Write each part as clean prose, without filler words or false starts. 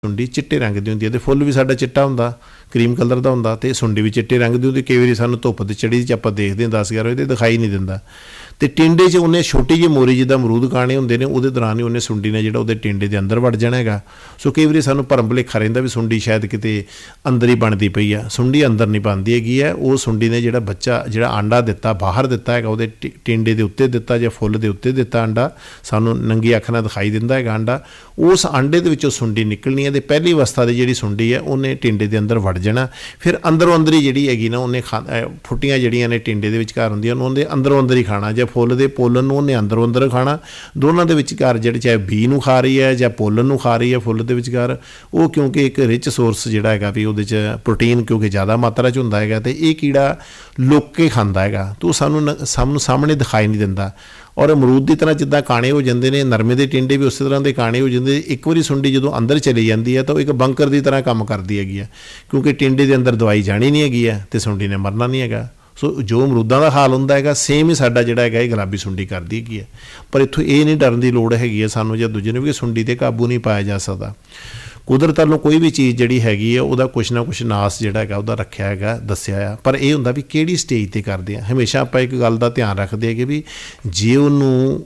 ਸੁੰਡੀ ਚਿੱਟੇ ਰੰਗ ਦੀ ਹੁੰਦੀ ਹੈ ਅਤੇ ਫੁੱਲ ਵੀ ਸਾਡਾ ਚਿੱਟਾ ਹੁੰਦਾ, ਕਰੀਮ ਕਲਰ ਦਾ ਹੁੰਦਾ, ਅਤੇ ਸੁੰਡੀ ਵੀ ਚਿੱਟੇ ਰੰਗ ਦੀ ਹੁੰਦੀ। ਕਈ ਵਾਰੀ ਸਾਨੂੰ ਧੁੱਪ 'ਤੇ ਚੜ੍ਹੀ 'ਚ ਆਪਾਂ ਦੇਖਦੇ ਹਾਂ 10-11 ਵਜੇ, ਅਤੇ ਦਿਖਾਈ ਨਹੀਂ ਦਿੰਦਾ। ਅਤੇ ਟਿੰਡੇ 'ਚ ਉਹਨੇ ਛੋਟੀ ਜਿਹੀ ਮੋਰੀ ਜਿੱਦਾਂ ਅਮਰੂਦ ਖਾਣੇ ਹੁੰਦੇ ਨੇ, ਉਹਦੇ ਦੌਰਾਨ ਹੀ ਉਹਨੇ ਸੁੰਡੀ ਨੇ ਜਿਹੜਾ ਉਹਦੇ ਟਿੰਡੇ ਦੇ ਅੰਦਰ ਵੜ ਜਾਣਾ ਹੈਗਾ। ਸੋ ਕਈ ਵਾਰੀ ਸਾਨੂੰ ਭਰਮ ਭੁਲੇਖਾ ਰਹਿੰਦਾ ਵੀ ਸੁੰਡੀ ਸ਼ਾਇਦ ਕਿਤੇ ਅੰਦਰ ਹੀ ਬਣਦੀ ਪਈ ਆ। ਸੁੰਡੀ ਅੰਦਰ ਨਹੀਂ ਬਣਦੀ ਹੈਗੀ ਹੈ। ਉਹ ਸੁੰਡੀ ਨੇ ਜਿਹੜਾ ਬੱਚਾ ਜਿਹੜਾ ਆਂਡਾ ਦਿੱਤਾ ਬਾਹਰ ਦਿੱਤਾ ਹੈਗਾ, ਉਹਦੇ ਟਿੰਡੇ ਦੇ ਉੱਤੇ ਦਿੱਤਾ ਜਾਂ ਫੁੱਲ ਦੇ ਉੱਤੇ ਦਿੱਤਾ ਆਂਡਾ, ਸਾਨੂੰ ਨੰਗੀ ਅੱਖ ਨਾਲ ਦਿਖਾਈ ਦਿੰਦਾ ਹੈਗਾ ਆਂਡਾ। ਉਸ ਆਂਡੇ ਦੇ ਵਿੱਚੋਂ ਸੁੰਡੀ ਨਿਕਲਣੀ ਹੈ ਅਤੇ ਪਹਿਲੀ ਅਵਸਥਾ ਦੀ ਜਿਹੜੀ ਸੁੰਡੀ ਹੈ ਉਹਨੇ ਟਿੰਡੇ ਦੇ ਅੰਦਰ ਵੜ ਜਾਣਾ। ਫਿਰ ਅੰਦਰੋਂ ਅੰਦਰ ਹੀ ਜਿਹੜੀ ਹੈਗੀ ਨਾ ਉਹਨੇ ਫੁੱਟੀਆਂ ਜਿਹੜੀਆਂ ਨੇ ਟਿੰਡੇ ਦੇ ਵਿਚਕਾਰ ਹੁੰਦੀਆਂ ਉਹਨੂੰ ਉਹਦੇ ਅੰਦਰੋਂ ਅੰਦਰ ਹੀ ਖਾਣਾ, ਜਾਂ ਫੁੱਲ ਦੇ ਪੋਲਨ ਨੂੰ ਉਹਨੇ ਅੰਦਰੋਂ ਅੰਦਰ ਖਾਣਾ। ਦੋਨਾਂ ਦੇ ਵਿਚਕਾਰ ਜਿਹੜੇ ਚਾਹੇ ਬੀ ਨੂੰ ਖਾ ਰਹੀ ਹੈ ਜਾਂ ਪੋਲਨ ਨੂੰ ਖਾ ਰਹੀ ਹੈ ਫੁੱਲ ਦੇ ਵਿਚਕਾਰ, ਉਹ ਕਿਉਂਕਿ ਇੱਕ ਰਿਚ ਸੋਰਸ ਜਿਹੜਾ ਹੈਗਾ ਵੀ ਉਹਦੇ 'ਚ ਪ੍ਰੋਟੀਨ ਕਿਉਂਕਿ ਜ਼ਿਆਦਾ ਮਾਤਰਾ 'ਚ ਹੁੰਦਾ ਹੈਗਾ, ਅਤੇ ਇਹ ਕੀੜਾ ਲੁੱਕ ਕੇ ਖਾਂਦਾ ਹੈਗਾ, ਤਾਂ ਉਹ ਸਾਨੂੰ ਸਾਹਮਣੇ ਦਿਖਾਈ ਨਹੀਂ ਦਿੰਦਾ। ਔਰ ਅਮਰੂਦ ਦੀ ਤਰ੍ਹਾਂ ਜਿੱਦਾਂ ਕਾਣੇ ਹੋ ਜਾਂਦੇ ਨੇ, ਨਰਮੇ ਦੇ ਟਿੰਡੇ ਵੀ ਉਸੇ ਤਰ੍ਹਾਂ ਦੇ ਕਾਣੇ ਹੋ ਜਾਂਦੇ। ਇੱਕ ਵਾਰੀ ਸੁੰਡੀ ਜਦੋਂ ਅੰਦਰ ਚਲੀ ਜਾਂਦੀ ਹੈ ਤਾਂ ਉਹ ਇੱਕ ਬੰਕਰ ਦੀ ਤਰ੍ਹਾਂ ਕੰਮ ਕਰਦੀ ਹੈਗੀ ਆ, ਕਿਉਂਕਿ ਟਿੰਡੇ ਦੇ ਅੰਦਰ ਦਵਾਈ ਜਾਣੀ ਨਹੀਂ ਹੈਗੀ ਹੈ ਅਤੇ ਸੁੰਡੀ ਨੇ ਮਰਨਾ ਨਹੀਂ ਹੈਗਾ। ਸੋ ਜੋ ਅਮਰੂਦਾਂ ਦਾ ਹਾਲ ਹੁੰਦਾ ਹੈਗਾ ਸੇਮ ਹੀ ਸਾਡਾ ਜਿਹੜਾ ਹੈਗਾ ਇਹ ਗੁਲਾਬੀ ਸੁੰਡੀ ਕਰਦੀ ਹੈਗੀ ਹੈ। ਪਰ ਇੱਥੋਂ ਇਹ ਨਹੀਂ ਡਰਨ ਦੀ ਲੋੜ ਹੈਗੀ ਹੈ ਸਾਨੂੰ ਜਾਂ ਦੂਜੇ ਨੂੰ ਵੀ ਸੁੰਡੀ 'ਤੇ ਕਾਬੂ ਨਹੀਂ ਪਾਇਆ ਜਾ ਸਕਦਾ। ਕੁਦਰਤ ਵੱਲੋਂ ਕੋਈ ਵੀ ਚੀਜ਼ ਜਿਹੜੀ ਹੈਗੀ ਹੈ ਉਹਦਾ ਕੁਛ ਨਾ ਕੁਛ ਨਾਸ ਜਿਹੜਾ ਹੈਗਾ ਉਹਦਾ ਰੱਖਿਆ ਹੈਗਾ, ਦੱਸਿਆ ਆ। ਪਰ ਇਹ ਹੁੰਦਾ ਵੀ ਕਿਹੜੀ ਸਟੇਜ 'ਤੇ ਕਰਦੇ ਆ। ਹਮੇਸ਼ਾ ਆਪਾਂ ਇੱਕ ਗੱਲ ਦਾ ਧਿਆਨ ਰੱਖਦੇ ਹੈਗੇ ਵੀ ਜੇ ਉਹਨੂੰ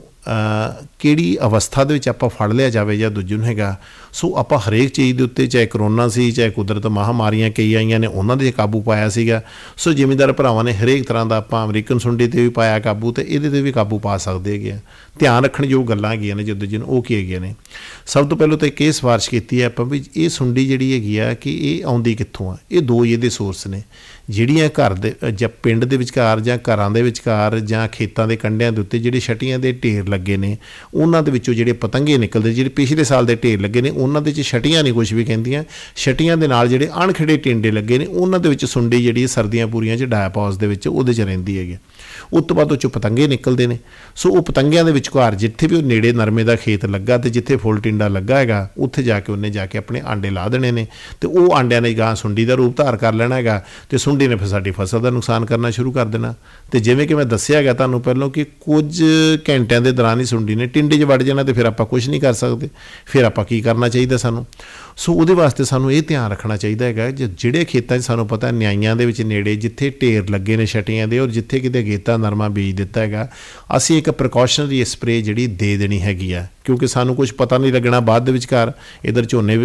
ਕਿਹੜੀ ਅਵਸਥਾ ਦੇ ਵਿੱਚ ਆਪਾਂ ਫੜ ਲਿਆ ਜਾਵੇ ਜਾਂ ਦੂਜੇ ਨੂੰ ਹੈਗਾ, ਸੋ ਆਪਾਂ ਹਰੇਕ ਚੀਜ਼ ਦੇ ਉੱਤੇ, ਚਾਹੇ ਕਰੋਨਾ ਸੀ ਚਾਹੇ ਕੁਦਰਤ ਮਹਾਂਮਾਰੀਆਂ ਕਈ ਆਈਆਂ ਨੇ ਉਹਨਾਂ 'ਤੇ ਕਾਬੂ ਪਾਇਆ ਸੀਗਾ। ਸੋ ਜ਼ਿਮੀਂਦਾਰ ਭਰਾਵਾਂ ਨੇ ਹਰੇਕ ਤਰ੍ਹਾਂ ਦਾ ਆਪਾਂ ਅਮਰੀਕਨ ਸੁੰਡੀ 'ਤੇ ਵੀ ਪਾਇਆ ਕਾਬੂ, ਅਤੇ ਇਹਦੇ 'ਤੇ ਵੀ ਕਾਬੂ ਪਾ ਸਕਦੇ ਹੈਗੇ ਆ। ਧਿਆਨ ਰੱਖਣ ਯੋਗ ਗੱਲਾਂ ਹੈਗੀਆਂ ਨੇ ਜੋ ਦੂਜੇ ਨੂੰ, ਉਹ ਕੀ ਹੈਗੀਆਂ ਨੇ। ਸਭ ਤੋਂ ਪਹਿਲਾਂ ਤਾਂ ਇੱਕ ਇਹ ਸਿਫਾਰਿਸ਼ ਕੀਤੀ ਹੈ ਆਪਾਂ ਵੀ ਇਹ ਸੁੰਡੀ ਜਿਹੜੀ ਹੈਗੀ ਆ ਕਿ ਇਹ ਆਉਂਦੀ ਕਿੱਥੋਂ ਆ। ਇਹ ਦੋ ਹੀ ਇਹਦੇ ਸੋਰਸ ਨੇ, ਜਿਹੜੀਆਂ ਘਰ ਦੇ ਜਾਂ ਪਿੰਡ ਦੇ ਵਿਚਕਾਰ ਜਾਂ ਘਰਾਂ ਦੇ ਵਿਚਕਾਰ ਜਾਂ ਖੇਤਾਂ ਦੇ ਕੰਢਿਆਂ ਦੇ ਉੱਤੇ ਜਿਹੜੇ ਛਟੀਆਂ ਦੇ ਢੇਰ ਲੱਗੇ ਨੇ ਉਹਨਾਂ ਦੇ ਵਿੱਚੋਂ ਜਿਹੜੇ ਪਤੰਗੇ ਨਿਕਲਦੇ, ਜਿਹੜੇ ਪਿਛਲੇ ਸਾਲ ਦੇ ਢੇਰ ਲੱਗੇ ਨੇ ਉਹਨਾਂ ਦੇ 'ਚ ਛਟੀਆਂ ਨਹੀਂ ਕੁਛ ਵੀ ਕਹਿੰਦੀਆਂ। ਛਟੀਆਂ ਦੇ ਨਾਲ ਜਿਹੜੇ ਅਣਖੜੇ ਟਿੰਡੇ ਲੱਗੇ ਨੇ ਉਹਨਾਂ ਦੇ ਵਿੱਚ ਸੁੰਡੀ ਜਿਹੜੀ ਸਰਦੀਆਂ ਪੂਰੀਆਂ 'ਚ ਡਾਇਪੌਸ ਦੇ ਵਿੱਚ ਉਹਦੇ 'ਚ ਰਹਿੰਦੀ ਹੈਗੀ। ਉਸ ਤੋਂ ਬਾਅਦ ਉਹ 'ਚੋਂ ਪਤੰਗੇ ਨਿਕਲਦੇ ਨੇ। ਸੋ ਉਹ ਪਤੰਗਿਆਂ ਦੇ ਵਿਚਕਾਰ ਜਿੱਥੇ ਵੀ ਉਹ ਨੇੜੇ ਨਰਮੇ ਦਾ ਖੇਤ ਲੱਗਾ ਅਤੇ ਜਿੱਥੇ ਫੁੱਲ ਟਿੰਡਾ ਲੱਗਾ ਹੈਗਾ ਉੱਥੇ ਜਾ ਕੇ ਉਹਨੇ ਜਾ ਕੇ ਆਪਣੇ ਆਂਡੇ ਲਾ ਦੇਣੇ ਨੇ, ਅਤੇ ਉਹ ਆਂਡਿਆਂ ਨੇ ਗਾਂ ਸੁੰਡੀ ਦਾ ਰੂਪ ਧਾਰ ਕਰ ਲੈਣਾ ਹੈਗਾ, ਅਤੇ ਸੁੰਡੀ ਨੇ ਫਿਰ ਸਾਡੀ ਫਸਲ ਦਾ ਨੁਕਸਾਨ ਕਰਨਾ ਸ਼ੁਰੂ ਕਰ ਦੇਣਾ। ਅਤੇ ਜਿਵੇਂ ਕਿ ਮੈਂ ਦੱਸਿਆ ਹੈਗਾ ਤੁਹਾਨੂੰ ਪਹਿਲਾਂ ਕਿ ਕੁਝ ਘੰਟਿਆਂ ਦੇ ਦੌਰਾਨ ਹੀ ਸੁੰਡੀ ਨੇ ਟਿੰਡੇ 'ਚ ਵੜ ਜਾਣਾ, ਅਤੇ ਫਿਰ ਆਪਾਂ ਕੁਛ ਨਹੀਂ ਕਰ ਸਕਦੇ। ਫਿਰ ਆਪਾਂ ਕੀ ਕਰਨਾ ਚਾਹੀਦਾ ਸਾਨੂੰ? ਸੋ ਉਹਦੇ ਵਾਸਤੇ ਸਾਨੂੰ ਇਹ ਧਿਆਨ ਰੱਖਣਾ ਚਾਹੀਦਾ ਹੈਗਾ ਜਿਹੜੇ ਖੇਤਾਂ 'ਚ ਸਾਨੂੰ ਪਤਾ ਨਿਆਈਆਂ ਦੇ ਵਿੱਚ ਨੇੜੇ ਜਿੱਥੇ ਢੇਰ ਲੱਗੇ ਨੇ ਛਟੀਆਂ ਦੇ, ਔਰ ਜਿੱਥੇ ਕਿਤੇ ਅਗੇਤਾ ਨਰਮਾ ਬੀਜ ਦਿੱਤਾ ਹੈਗਾ, ਅਸੀਂ ਇੱਕ ਪ੍ਰੀਕਾਸ਼ਨਰੀ ਸਪਰੇਅ ਜਿਹੜੀ ਦੇ ਦੇਣੀ ਹੈਗੀ ਆ, ਕਿਉਂਕਿ ਸਾਨੂੰ ਕੁਛ ਪਤਾ ਨਹੀਂ ਲੱਗਣਾ ਬਾਅਦ ਦੇ ਵਿਚਕਾਰ ਇੱਧਰ ਝੋਨੇ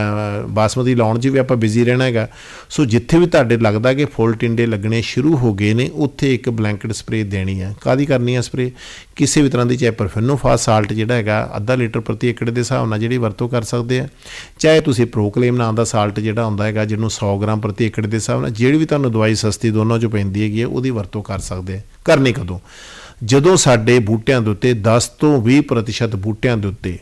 ਬਾਸਮਤੀ ਲਾਉਣ 'ਚ ਵੀ ਆਪਾਂ ਬਿਜ਼ੀ ਰਹਿਣਾ ਹੈਗਾ। ਸੋ ਜਿੱਥੇ ਵੀ ਤੁਹਾਡੇ ਲੱਗਦਾ ਕਿ ਫੁੱਲ ਟਿੰਡੇ ਲੱਗਣੇ ਸ਼ੁਰੂ ਹੋ ਗਏ ਨੇ ਉੱਥੇ ਇੱਕ ਬਲੈਂਕਟ ਸਪਰੇਅ ਦੇਣੀ ਹੈ। ਕਾਹਦੀ ਕਰਨੀ ਹੈ ਸਪਰੇਅ? ਕਿਸੇ ਵੀ ਤਰ੍ਹਾਂ ਦੀ, ਚਾਹੇ ਪਰਫੈਨੋਫਾਸ ਸਾਲਟ ਜਿਹੜਾ ਹੈਗਾ ਅੱਧਾ ਲੀਟਰ ਪ੍ਰਤੀ ਏਕੜ ਦੇ ਹਿਸਾਬ ਨਾਲ ਜਿਹੜੀ ਵਰਤੋਂ ਕਰ ਸਕਦੇ ਆ, ਚਾਹੇ ਤੁਸੀਂ ਪ੍ਰੋਕਲੇਮ ਨਾਂ ਦਾ ਸਾਲਟ ਜਿਹੜਾ ਹੁੰਦਾ ਹੈਗਾ ਜਿਹਨੂੰ 100 ਗ੍ਰਾਮ ਪ੍ਰਤੀ ਏਕੜ ਦੇ ਹਿਸਾਬ ਨਾਲ ਜਿਹੜੀ ਵੀ ਤੁਹਾਨੂੰ ਦਵਾਈ ਸਸਤੀ ਦੋਨੋਂ 'ਚੋਂ ਪੈਂਦੀ ਹੈਗੀ ਹੈ ਉਹਦੀ ਵਰਤੋਂ ਕਰ ਸਕਦੇ ਆ। ਕਰਨੀ ਕਦੋਂ? ਜਦੋਂ ਸਾਡੇ ਬੂਟਿਆਂ ਦੇ ਉੱਤੇ 10 ਤੋਂ 20% ਬੂਟਿਆਂ ਦੇ ਉੱਤੇ,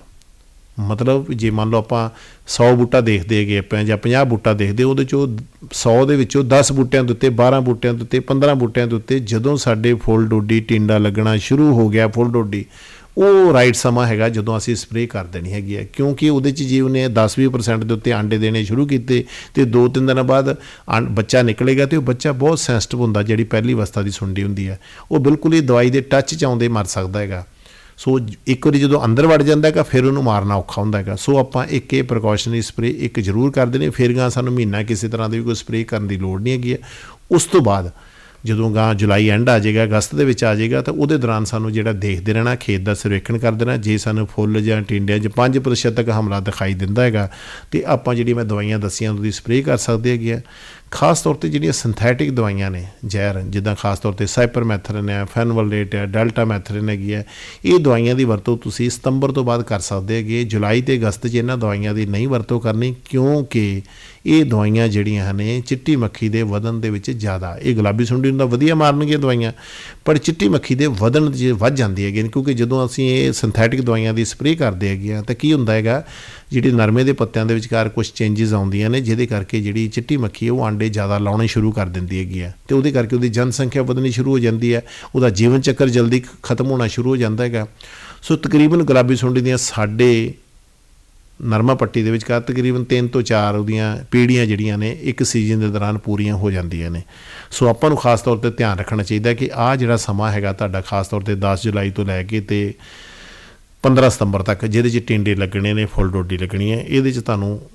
ਮਤਲਬ ਜੇ ਮੰਨ ਲਓ ਆਪਾਂ 100 ਬੂਟਾ ਦੇਖਦੇ ਹੈਗੇ ਆਪਾਂ ਜਾਂ 50 ਬੂਟਾ ਦੇਖਦੇ, ਉਹਦੇ 'ਚੋਂ 100 ਦੇ ਵਿੱਚੋਂ 10 ਬੂਟਿਆਂ ਦੇ ਉੱਤੇ, 12 ਬੂਟਿਆਂ ਦੇ ਉੱਤੇ, 15 ਬੂਟਿਆਂ ਦੇ ਉੱਤੇ ਜਦੋਂ ਸਾਡੇ ਫੁੱਲ ਡੋਡੀ ਟਿੰਡਾ ਲੱਗਣਾ ਸ਼ੁਰੂ ਹੋ ਗਿਆ, ਫੁੱਲ ਡੋਡੀ, ਉਹ ਰਾਈਟ ਸਮਾਂ ਹੈਗਾ ਜਦੋਂ ਅਸੀਂ ਸਪਰੇਅ ਕਰ ਦੇਣੀ ਹੈਗੀ ਹੈ। ਕਿਉਂਕਿ ਉਹਦੇ 'ਚ ਜੇ ਉਹਨੇ 10-20% ਦੇ ਉੱਤੇ ਆਂਡੇ ਦੇਣੇ ਸ਼ੁਰੂ ਕੀਤੇ ਅਤੇ 2-3 ਦਿਨਾਂ ਬਾਅਦ ਬੱਚਾ ਨਿਕਲੇਗਾ, ਅਤੇ ਉਹ ਬੱਚਾ ਬਹੁਤ ਸੈਂਸਿਟਿਵ ਹੁੰਦਾ, ਜਿਹੜੀ ਪਹਿਲੀ ਅਵਸਥਾ ਦੀ ਸੁੰਡੀ ਹੁੰਦੀ ਹੈ ਉਹ ਬਿਲਕੁਲ ਹੀ ਦਵਾਈ ਦੇ ਟੱਚ 'ਚ ਆਉਂਦੇ ਮਰ ਸਕਦਾ ਹੈਗਾ। ਸੋ ਇੱਕ ਵਾਰੀ ਜਦੋਂ ਅੰਦਰ ਵੜ ਜਾਂਦਾ ਹੈਗਾ ਫਿਰ ਉਹਨੂੰ ਮਾਰਨਾ ਔਖਾ ਹੁੰਦਾ ਹੈਗਾ। ਸੋ ਆਪਾਂ ਇੱਕ ਇਹ ਪ੍ਰੀਕਾਸ਼ਨਰੀ ਸਪਰੇਅ ਇੱਕ ਜ਼ਰੂਰ ਕਰਦੇ ਨੇ। ਫਿਰ ਗਾਂ ਸਾਨੂੰ ਮਹੀਨਾ ਕਿਸੇ ਤਰ੍ਹਾਂ ਦੀ ਵੀ ਕੋਈ ਸਪਰੇਅ ਕਰਨ ਦੀ ਲੋੜ ਨਹੀਂ ਹੈਗੀ ਹੈ। ਉਸ ਤੋਂ ਬਾਅਦ ਜਦੋਂ ਗਾਂ ਜੁਲਾਈ ਐਂਡ ਆ ਜਾਏਗਾ, ਅਗਸਤ ਦੇ ਵਿੱਚ ਆ ਜਾਏਗਾ, ਤਾਂ ਉਹਦੇ ਦੌਰਾਨ ਸਾਨੂੰ ਜਿਹੜਾ ਦੇਖਦੇ ਰਹਿਣਾ, ਖੇਤ ਦਾ ਸਰਵੇਖਣ ਕਰਦੇ ਰਹਿਣਾ। ਜੇ ਸਾਨੂੰ ਫੁੱਲ ਜਾਂ ਟਿੰਡਿਆਂ 'ਚ 5% ਤੱਕ ਹਮਲਾ ਦਿਖਾਈ ਦਿੰਦਾ ਹੈਗਾ ਅਤੇ ਆਪਾਂ ਜਿਹੜੀ ਮੈਂ ਦਵਾਈਆਂ ਦੱਸੀਆਂ ਉਹਦੀ ਸਪਰੇਅ ਕਰ ਸਕਦੇ ਹੈਗੇ ਆ। ਖਾਸ ਤੌਰ 'ਤੇ ਜਿਹੜੀਆਂ ਸਿੰਥੈਟਿਕ ਦਵਾਈਆਂ ਨੇ ਜ਼ਹਿਰ, ਜਿੱਦਾਂ ਖਾਸ ਤੌਰ 'ਤੇ ਸਾਈਪਰਮੈਥਰਿਨ ਹੈ, ਫੈਨਵਲਰੇਟ ਹੈ, ਡੈਲਟਾਮੈਥਰਿਨ ਹੈਗੀ ਹੈ, ਇਹ ਦਵਾਈਆਂ ਦੀ ਵਰਤੋਂ ਤੁਸੀਂ ਸਤੰਬਰ ਤੋਂ ਬਾਅਦ ਕਰ ਸਕਦੇ ਹੈਗੇ। ਜੁਲਾਈ ਅਤੇ ਅਗਸਤ 'ਚ ਇਹਨਾਂ ਦਵਾਈਆਂ ਦੀ ਨਹੀਂ ਵਰਤੋਂ ਕਰਨੀ, ਕਿਉਂਕਿ ਇਹ ਦਵਾਈਆਂ ਜਿਹੜੀਆਂ ਨੇ ਚਿੱਟੀ ਮੱਖੀ ਦੇ ਵਧਣ ਦੇ ਵਿੱਚ ਜ਼ਿਆਦਾ, ਇਹ ਗੁਲਾਬੀ ਸੁੰਡੀ ਨੂੰ ਤਾਂ ਵਧੀਆ ਮਾਰਨਗੀਆਂ ਦਵਾਈਆਂ, ਪਰ ਚਿੱਟੀ ਮੱਖੀ ਦੇ ਵਧਣ 'ਚ ਵੱਧ ਜਾਂਦੀ ਹੈਗੀ। ਕਿਉਂਕਿ ਜਦੋਂ ਅਸੀਂ ਇਹ ਸਿੰਥੈਟਿਕ ਦਵਾਈਆਂ ਦੀ ਸਪਰੇਅ ਕਰਦੇ ਹੈਗੇ ਆ ਤਾਂ ਕੀ ਹੁੰਦਾ ਹੈਗਾ, ਜਿਹੜੇ ਨਰਮੇ ਦੇ ਪੱਤਿਆਂ ਦੇ ਵਿਚਕਾਰ ਕੁਛ ਚੇਂਜਿਸ ਆਉਂਦੀਆਂ ਨੇ, ਜਿਹਦੇ ਕਰਕੇ ਜਿਹੜੀ ਚਿੱਟੀ ਮੱਖੀ ਉਹ ਆਂਡੇ ਜ਼ਿਆਦਾ ਲਾਉਣੇ ਸ਼ੁਰੂ ਕਰ ਦਿੰਦੀ ਹੈਗੀ ਆ, ਅਤੇ ਉਹਦੇ ਕਰਕੇ ਉਹਦੀ ਜਨਸੰਖਿਆ ਵਧਣੀ ਸ਼ੁਰੂ ਹੋ ਜਾਂਦੀ ਹੈ, ਉਹਦਾ ਜੀਵਨ ਚੱਕਰ ਜਲਦੀ ਖਤਮ ਹੋਣਾ ਸ਼ੁਰੂ ਹੋ ਜਾਂਦਾ ਹੈਗਾ। ਸੋ ਤਕਰੀਬਨ ਗੁਲਾਬੀ ਸੁੰਡੀ ਦੀਆਂ ਸਾਡੇ ਨਰਮਾ ਪੱਟੀ ਦੇ ਵਿਚਕਾਰ ਤਕਰੀਬਨ 3 ਤੋਂ 4 ਉਹਦੀਆਂ ਪੀੜ੍ਹੀਆਂ ਜਿਹੜੀਆਂ ਨੇ ਇੱਕ ਸੀਜ਼ਨ ਦੇ ਦੌਰਾਨ ਪੂਰੀਆਂ ਹੋ ਜਾਂਦੀਆਂ ਨੇ। ਸੋ ਆਪਾਂ ਨੂੰ ਖਾਸ ਤੌਰ 'ਤੇ ਧਿਆਨ ਰੱਖਣਾ ਚਾਹੀਦਾ ਕਿ ਆਹ ਜਿਹੜਾ ਸਮਾਂ ਹੈਗਾ ਤੁਹਾਡਾ ਖਾਸ ਤੌਰ 'ਤੇ 10 ਜੁਲਾਈ ਤੋਂ ਲੈ ਕੇ ਅਤੇ 15 ਸਤੰਬਰ ਤੱਕ, ਜਿਹਦੇ 'ਚ ਟਿੰਡੇ ਲੱਗਣੇ ਨੇ, ਫੁੱਲ ਡੋਡੀ ਲੱਗਣੀ ਹੈ, ਇਹਦੇ 'ਚ ਤੁਹਾਨੂੰ